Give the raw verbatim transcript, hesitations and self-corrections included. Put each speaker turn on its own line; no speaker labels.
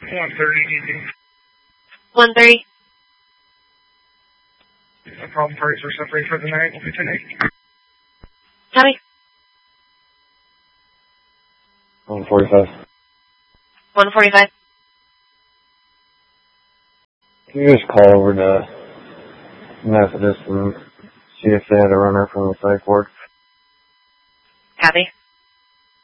one thirty, easy.
one thirty.
No problem, parties are separated for the night. We'll be ten eight.
Copy.
one forty-five.
one forty-five.
Can you just call over to Methodist and see if they had a runner from the psych ward?
Copy.